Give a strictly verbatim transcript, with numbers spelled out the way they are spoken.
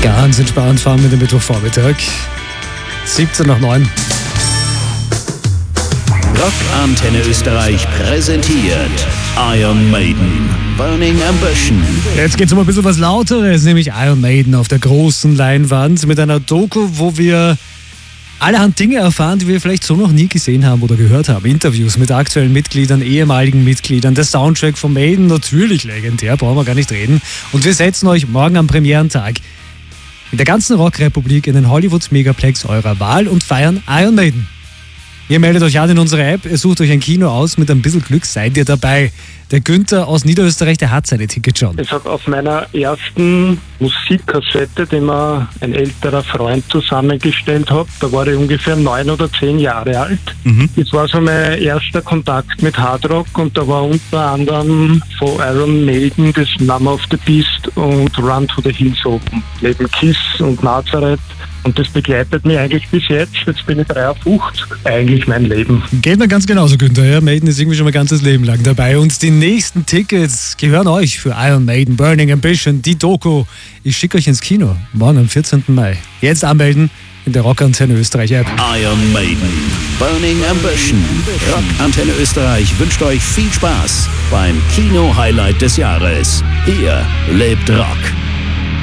Ganz entspannt fahren mit dem Mittwochvormittag. siebzehn nach neun. Rock Antenne Österreich präsentiert Iron Maiden, Burning Ambition. Jetzt geht's um ein bisschen was Lauteres, nämlich Iron Maiden auf der großen Leinwand mit einer Doku, wo wir allerhand Dinge erfahren, die wir vielleicht so noch nie gesehen haben oder gehört haben. Interviews mit aktuellen Mitgliedern, ehemaligen Mitgliedern, der Soundtrack von Maiden, natürlich legendär, brauchen wir gar nicht reden. Und wir setzen euch morgen am Premierentag in der ganzen Rockrepublik in den Hollywoods Megaplex eurer Wahl und feiern Iron Maiden. Ihr meldet euch an in unsere App, ihr sucht euch ein Kino aus, mit ein bisschen Glück seid ihr dabei. Der Günther aus Niederösterreich, der hat seine Tickets schon. Ich habe auf meiner ersten Musikkassette, die mir ein älterer Freund zusammengestellt hat, da war ich ungefähr neun oder zehn Jahre alt. Mhm. Das war so mein erster Kontakt mit Hardrock und da war unter anderem von Iron Maiden das Number of the Beast und Run to the Hills oben. Neben Kiss und Nazareth. Und das begleitet mich eigentlich bis jetzt. Jetzt bin ich dreiundfünfzig. Eigentlich mein Leben. Geht mir ganz genauso, Günther. Ja? Maiden ist irgendwie schon mein ganzes Leben lang dabei. Und die nächsten Tickets gehören euch für Iron Maiden, Burning Ambition, die Doku. Ich schicke euch ins Kino. Morgen am vierzehnten Mai. Jetzt anmelden in der Rock Antenne Österreich App. Iron Maiden, Burning Ambition. Rock Antenne Österreich wünscht euch viel Spaß beim Kino-Highlight des Jahres. Hier lebt Rock.